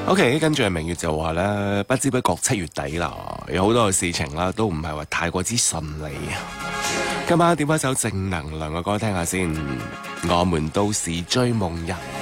OK， 跟住明月就話咧，不知不覺7月底啦，有好多嘅事情啦，都唔係話太過之順利。今晚點一首正能量嘅歌聽下先，我們都是追夢人。